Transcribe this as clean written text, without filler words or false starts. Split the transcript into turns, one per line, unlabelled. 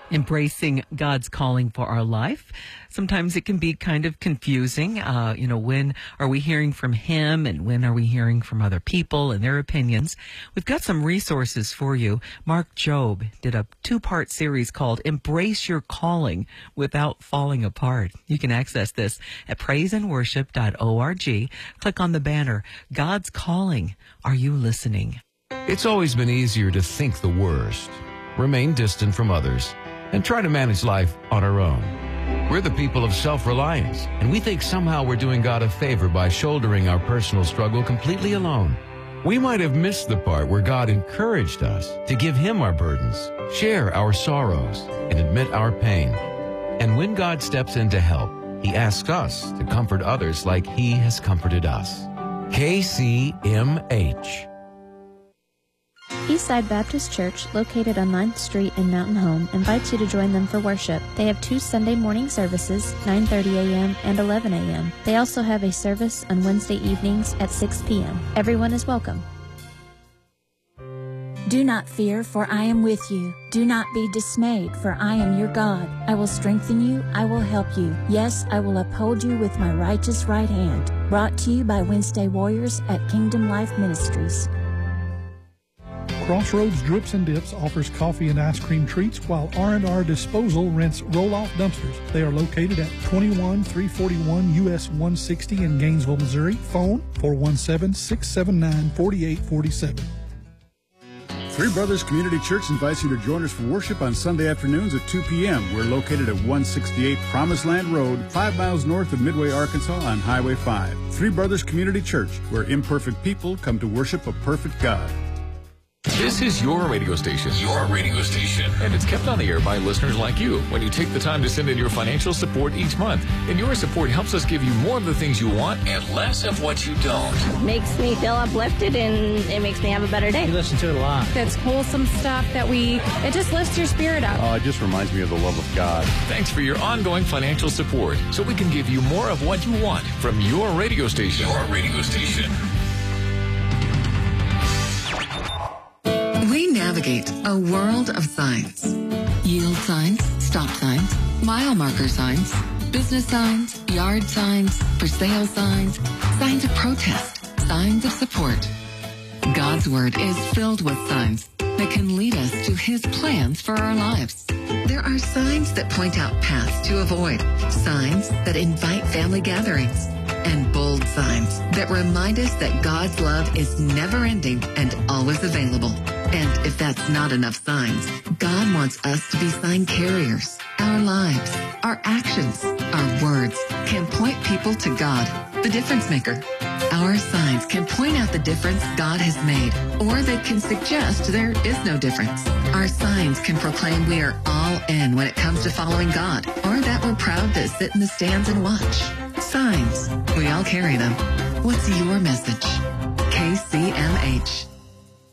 embracing God's calling for our life. Sometimes it can be kind of confusing. When are we hearing from Him and when are we hearing from other people and their opinions? We've got some resources for you. Mark Jobe did a 2-part series called Embrace Your Calling Without Falling Apart. You can access this at praiseandworship.org. Click on the banner, God's Calling. Are you listening?
It's always been easier to think the worst, remain distant from others, and try to manage life on our own. We're the people of self-reliance, and we think somehow we're doing God a favor by shouldering our personal struggle completely alone. We might have missed the part where God encouraged us to give Him our burdens, share our sorrows, and admit our pain. And when God steps in to help, He asks us to comfort others like He has comforted us. KCMH.
Eastside Baptist Church, located on 9th Street in Mountain Home, invites you to join them for worship. They have 2 Sunday morning services, 9:30 a.m. and 11 a.m. They also have a service on Wednesday evenings at 6 p.m. Everyone is welcome.
Do not fear, for I am with you. Do not be dismayed, for I am your God. I will strengthen you. I will help you. Yes, I will uphold you with my righteous right hand. Brought to you by Wednesday Warriors at Kingdom Life Ministries.
Crossroads Drips and Dips offers coffee and ice cream treats, while R&R Disposal rents roll-off dumpsters. They are located at 21341 US 160 in Gainesville, Missouri. Phone 417-679-4847.
Three Brothers Community Church invites you to join us for worship on Sunday afternoons at 2 p.m. We're located at 168 Promised Land Road, 5 miles north of Midway, Arkansas on Highway 5. Three Brothers Community Church, where imperfect people come to worship a perfect God.
This is your radio station. Your radio station. And it's kept on the air by listeners like you. When you take the time to send in your financial support each month, and your support helps us give you more of the things you want and less of what you don't.
Makes me feel uplifted, and it makes me have a better day.
You listen to it a lot.
That's wholesome stuff it just lifts your spirit up.
It just reminds me of the love of God.
Thanks for your ongoing financial support, so we can give you more of what you want from your radio station. Your radio station.
We navigate a world of signs. Yield signs, stop signs, mile marker signs, business signs, yard signs, for sale signs, signs of protest, signs of support. God's Word is filled with signs that can lead us to His plans for our lives. There are signs that point out paths to avoid, signs that invite family gatherings, and bold signs that remind us that God's love is never-ending and always available. And if that's not enough signs, God wants us to be sign carriers. Our lives, our actions, our words can point people to God, the difference maker. Our signs can point out the difference God has made, or they can suggest there is no difference. Our signs can proclaim we are all in when it comes to following God, or that we're proud to sit in the stands and watch. Signs. We all carry them. What's your message? KCMH.